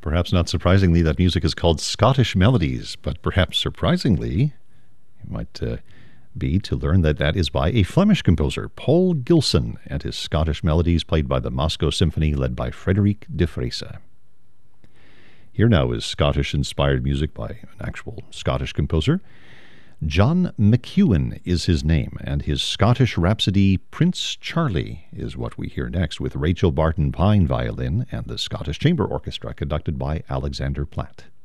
Perhaps not surprisingly, that music is called Scottish Melodies, but perhaps surprisingly, it might be to learn that that is by a Flemish composer, Paul Gilson, and his Scottish Melodies played by the Moscow Symphony led by Frédéric de Freyssa. Here now is Scottish-inspired music by an actual Scottish composer. John McEwen is his name, and his Scottish Rhapsody Prince Charlie is what we hear next, with Rachel Barton Pine violin and the Scottish Chamber Orchestra conducted by Alexander Platt.